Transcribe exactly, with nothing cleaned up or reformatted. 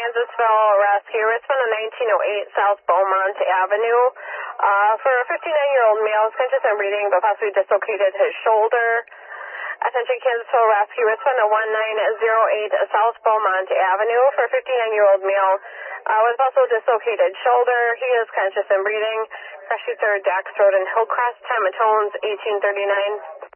Kansasville Rescue. Response on nineteen oh eight South Beaumont Avenue. Uh, for a fifty-nine-year-old male, is conscious and breathing, but possibly dislocated his shoulder. Attention Kansasville Rescue. Response on nineteen oh eight South Beaumont Avenue. For a fifty-nine-year-old male, uh, with also dislocated shoulder. He is conscious and breathing. Crash third Dax Road in Hillcrest. Time and tones eighteen thirty-nine.